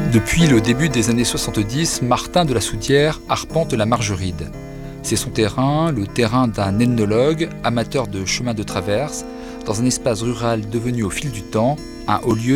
Depuis le début des années 70, Martin de la Soudière arpente la Margeride. C'est son terrain, le terrain d'un ethnologue, amateur de chemins de traverse, dans un espace rural devenu au fil du temps un haut lieu